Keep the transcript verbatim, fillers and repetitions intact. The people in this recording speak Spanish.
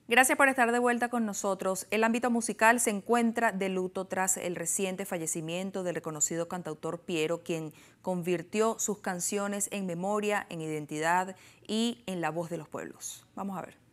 Gracias por estar de vuelta con nosotros. El ámbito musical se encuentra de luto tras el reciente fallecimiento del reconocido cantautor Piero, quien convirtió sus canciones en memoria, en identidad y en la voz de los pueblos. Vamos a ver.